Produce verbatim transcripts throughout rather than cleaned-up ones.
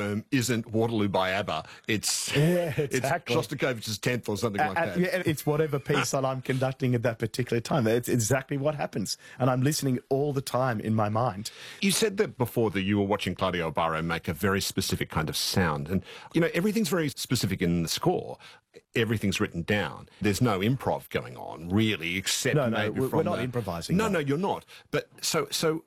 Home isn't Waterloo by ABBA. It's, yeah, exactly. it's Shostakovich's tenth or something like and, that. Yeah, it's whatever piece that I'm conducting at that particular time. It's exactly what happens. And I'm listening all the time in my mind. You said that before that you were watching Claudio Abarro make a very specific kind of sound. And, you know, everything's very specific in the score. Everything's written down. There's no improv going on, really, except no, no, maybe we're, from we're not the... improvising. No, no, no, you're not. But so so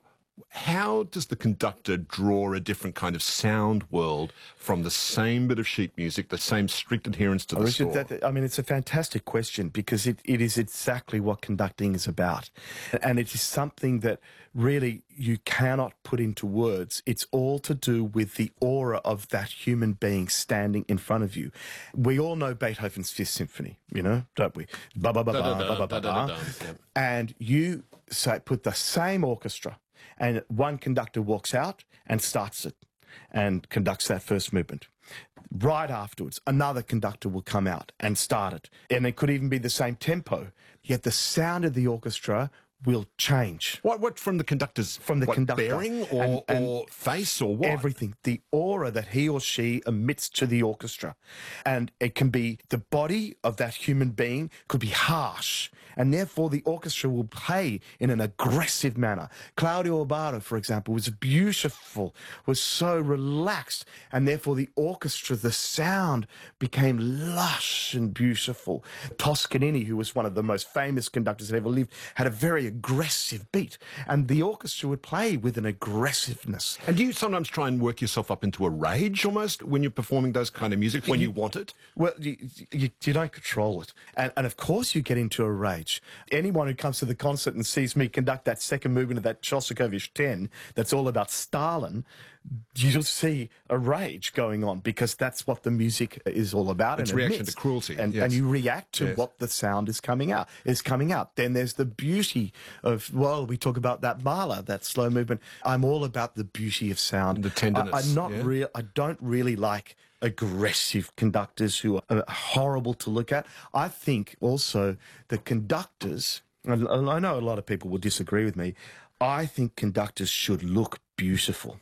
how does the conductor draw a different kind of sound world from the same bit of sheet music, the same strict adherence to the Richard, score? That, I mean, it's a fantastic question because it, it is exactly what conducting is about. And it is something that really you cannot put into words. It's all to do with the aura of that human being standing in front of you. We all know Beethoven's Fifth Symphony, you know, don't we? Ba ba ba ba ba ba ba ba. And you say, put the same orchestra, and one conductor walks out and starts it and conducts that first movement. Right afterwards, another conductor will come out and start it. And it could even be the same tempo, yet the sound of the orchestra will change. What, what from the conductor's From the what, conductor. bearing or, And- and or face or what? Everything. The aura that he or she emits to the orchestra. And it can be the body of that human being could be harsh, and therefore the orchestra will play in an aggressive manner. Claudio Abarro, for example, was beautiful, was so relaxed, and therefore the orchestra, the sound became lush and beautiful. Toscanini, who was one of the most famous conductors that ever lived, had a very aggressive beat, and the orchestra would play with an aggressiveness. And do you sometimes try and work yourself up into a rage almost when you're performing those kind of music, when you, you want it? Well, you, you, you don't control it. And, and of course you get into a rage. Anyone who comes to the concert and sees me conduct that second movement of that Shostakovich ten, that's all about Stalin, you'll see a rage going on because that's what the music is all about. It's and reaction admits. to cruelty. And, yes. and you react to Yes. what the sound is coming out, is coming out. Then there's the beauty of, well, we talk about that Mahler, that slow movement. I'm all about the beauty of sound. The tenderness. I, I'm not yeah? real. I don't really like aggressive conductors who are horrible to look at. I think also the conductors, and I know a lot of people will disagree with me, I think conductors should look beautiful.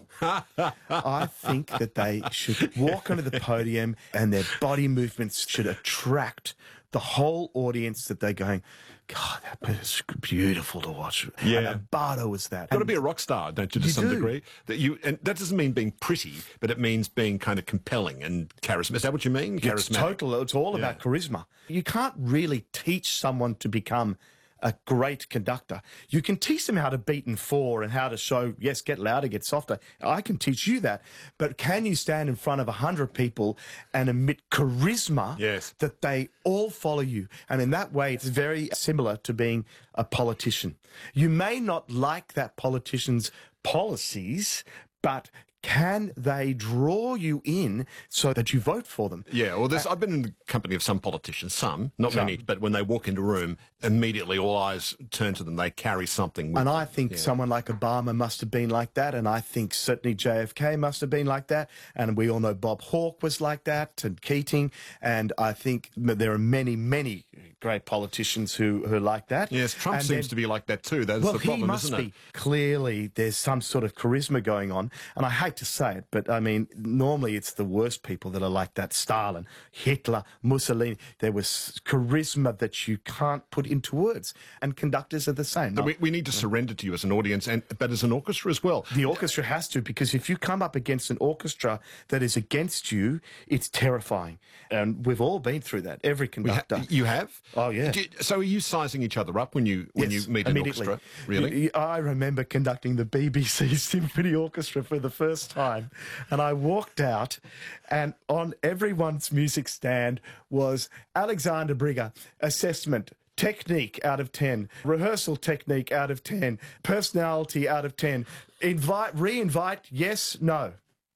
I think that they should walk onto the podium and their body movements should attract the whole audience, that they're going, God, that is beautiful to watch. Yeah. And Abarro was that. Got to be a rock star, don't you, to You some do. degree? That you, and that doesn't mean being pretty, but it means being kind of compelling and charismatic. Is that what you mean? It's Charismatic. total. It's all about Yeah. charisma. You can't really teach someone to become a great conductor. You can teach them how to beat in four and how to show, yes, get louder, get softer. I can teach you that. But can you stand in front of a hundred people and emit charisma Yes. that they all follow you? And in that way, it's very similar to being a politician. You may not like that politician's policies, but can they draw you in so that you vote for them? Yeah, well, there's, I've been in the company of some politicians, some, not Some. many, but when they walk into a room, immediately all eyes turn to them. They carry something with And them. I think Yeah. someone like Obama must have been like that, and I think certainly J F K must have been like that, and we all know Bob Hawke was like that, and Keating, and I think there are many, many great politicians who, who are like that. Yes, Trump And seems then- to be like that too. That's Well, the problem, he must isn't be. it? Clearly, there's some sort of charisma going on, and I hate to say it, but I mean, normally it's the worst people that are like that. Stalin, Hitler, Mussolini. There was charisma that you can't put into words, and conductors are the same. So No. we, we need to surrender to you as an audience, and but as an orchestra as well. The orchestra has to, because if you come up against an orchestra that is against you, it's terrifying. And we've all been through that, every We ha- conductor. you have? Oh, yeah. Do you- so are you sizing each other up when you when Yes, you meet an immediately. orchestra? Really? Y- I remember conducting the B B C Symphony Orchestra for the first time, and I walked out, and on everyone's music stand was Alexander Brigger, assessment, technique out of ten, rehearsal technique out of ten, personality out of ten, invite, re-invite, yes, no.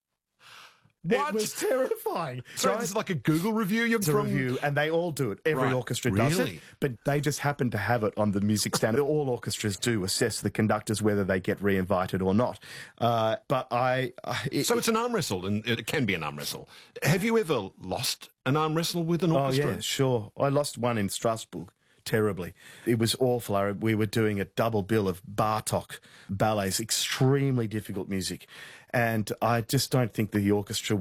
What? It was terrifying. So Right? this is like a Google review? You're It's a from... review, and they all do it. Every Right. orchestra does it, Really? but they just happen to have it on the music stand. All orchestras do assess the conductors whether they get re-invited or not. Uh, but I... I it, So it's an arm wrestle, and it can be an arm wrestle. Have you ever lost an arm wrestle with an oh, orchestra? yeah, sure. I lost one in Strasbourg. Terribly. It was awful. I, we were doing a double bill of Bartok ballets, extremely difficult music. And I just don't think the orchestra